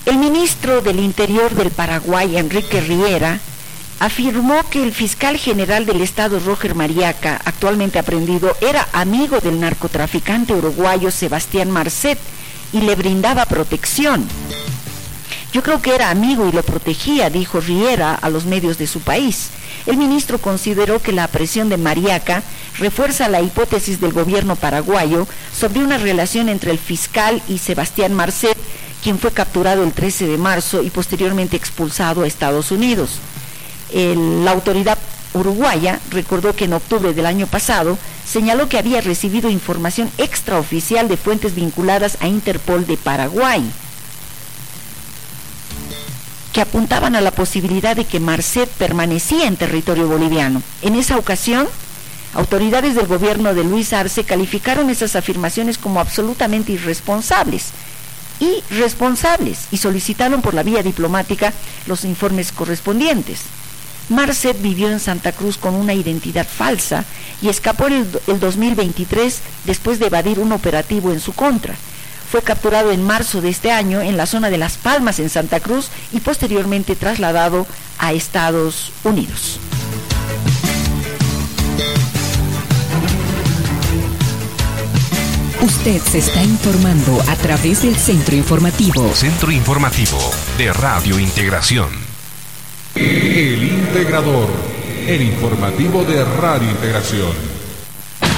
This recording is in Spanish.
El ministro del Interior del Paraguay, Enrique Riera, afirmó que el fiscal general del estado, Roger Mariaca, actualmente aprehendido, era amigo del narcotraficante uruguayo Sebastián Marcet y le brindaba protección. Yo creo que era amigo y lo protegía, dijo Riera a los medios de su país. El ministro consideró que la aprehensión de Mariaca refuerza la hipótesis del gobierno paraguayo sobre una relación entre el fiscal y Sebastián Marcet, quien fue capturado el 13 de marzo y posteriormente expulsado a Estados Unidos. La autoridad uruguaya recordó que en octubre del año pasado señaló que había recibido información extraoficial de fuentes vinculadas a Interpol de Paraguay, que apuntaban a la posibilidad de que Marcet permanecía en territorio boliviano. En esa ocasión, autoridades del gobierno de Luis Arce calificaron esas afirmaciones como absolutamente irresponsables y solicitaron por la vía diplomática los informes correspondientes. Marcet vivió en Santa Cruz con una identidad falsa y escapó el 2023 después de evadir un operativo en su contra. Fue capturado en marzo de este año en la zona de Las Palmas, en Santa Cruz, y posteriormente trasladado a Estados Unidos. Usted se está informando a través del Centro Informativo. Centro Informativo de Radio Integración. El Integrador, el informativo de Radio Integración.